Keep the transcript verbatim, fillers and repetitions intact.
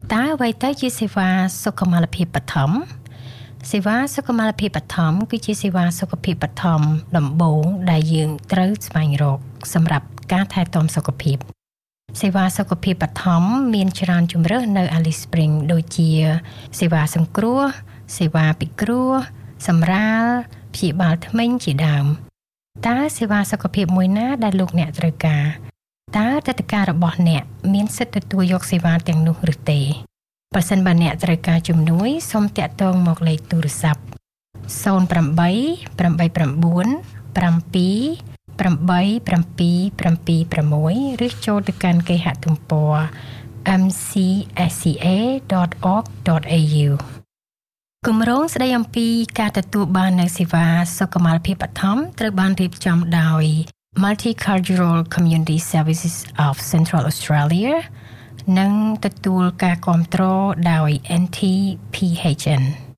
តើអ្វីទៅជាសេវាសុខុមាលភាពបឋមសេវាសុខុមាលភាពបឋមគឺជាសេវាសុខភាពបឋមដំបូងដែលយើងត្រូវស្វែងរកសម្រាប់ការថែទាំសុខភាពសេវាសុខភាពបឋមមានច្រើនជម្រើសនៅ Alice Spring ដូចជាសេវាសង្គ្រោះសេវាពិគ្រោះសម្រាលព្យាបាលធ្មេញជាដើមតើសេវាសុខភាពមួយណាដែលលោកអ្នកត្រូវការតើទឹកដីការរបស់អ្នកមានសិទ្ធិទទួលយកសេវាទាំងនោះឬទេប្រសិនបើអ្នកត្រូវការជំនួយសូមតាក់ទងមកលេខទូរស័ព្ទzero eight eight nine seven seven seven eight seven six ឬចូលទៅកាន់គេហទំព័រ m c s c a dot org dot a u គម្រោងស្ដីអំពីការទទួលបាននូវសេវាសុខុមាលភាពបឋមត្រូវបានរៀបចំដោយ Multicultural Community Services of Central Australia និងទទួលការគាំទ្រដោយ N T P H N